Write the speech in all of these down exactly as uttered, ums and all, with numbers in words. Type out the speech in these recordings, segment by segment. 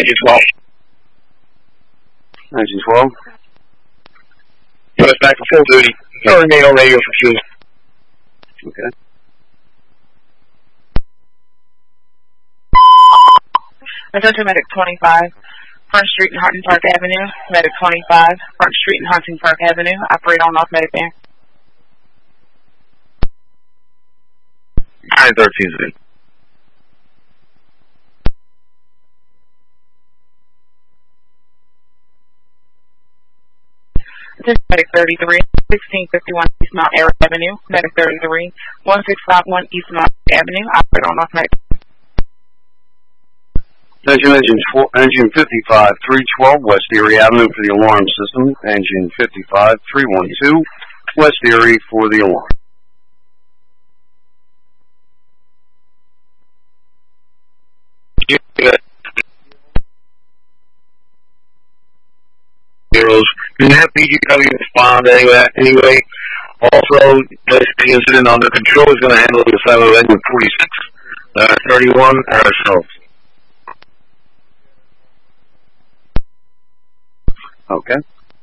Engine twelve. Engine twelve. Put us back to full duty. Or remain on radio for fuel. Okay. Attention Medic twenty-five, Front Street and Hunting Park Avenue. Medic twenty-five, Front Street and Hunting Park Avenue. Operate on off Medic Bank. nine thirteen Z. Attention Medic thirty-three, sixteen fifty-one East Mount Air Avenue. Medic thirty-three, one six five one East Mount Avenue. Operate on off Medic. Attention engine, engine fifty-five, three twelve West Erie Avenue for the alarm system. Engine fifty-five, three twelve West Erie for the alarm. Heroes. You have P G W respond anyway. Anyway, also, this incident under control is going to handle the assignment of engine forty-six, uh, thirty-one ourselves. Okay.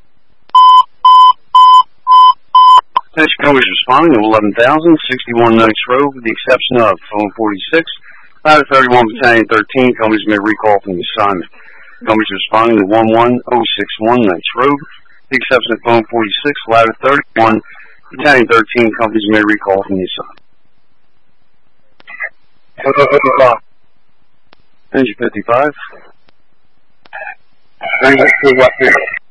Attention companies responding to eleven thousand, sixty-one Knights Road with the exception of phone forty-six. Ladder thirty-one, Battalion thirteen, companies may recall from the assignment. Companies responding to one one zero six one Knights Road with the exception of phone forty-six. Ladder thirty-one, Battalion thirteen, companies may recall from the assignment. Engine fifty-five. Engine two, what?